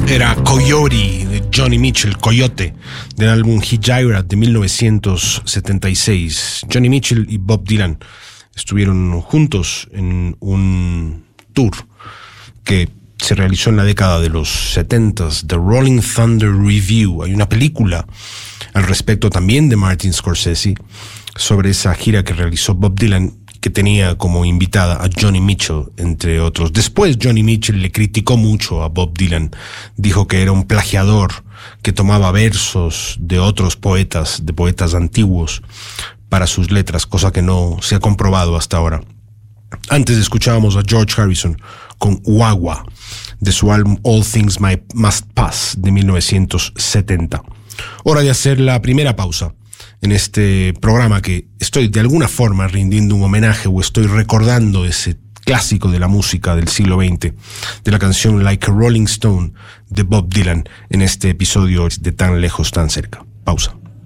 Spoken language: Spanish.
Era Coyote de Johnny Mitchell, Coyote, del álbum Hijira de 1976. Johnny Mitchell y Bob Dylan estuvieron juntos en un tour que se realizó en la década de los 70s, The Rolling Thunder Review. Hay una película al respecto también de Martin Scorsese sobre esa gira que realizó Bob Dylan, que tenía como invitada a Johnny Mitchell, entre otros. Después Johnny Mitchell le criticó mucho a Bob Dylan, dijo que era un plagiador, que tomaba versos de otros poetas, de poetas antiguos, para sus letras, cosa que no se ha comprobado hasta ahora. Antes escuchábamos a George Harrison con Wah-Wah, de su álbum All Things Must Pass de 1970. Hora de hacer la primera pausa en este programa, que estoy de alguna forma rindiendo un homenaje o estoy recordando ese clásico de la música del siglo XX, de la canción Like a Rolling Stone de Bob Dylan, en este episodio de Tan Lejos, Tan Cerca. Pausa.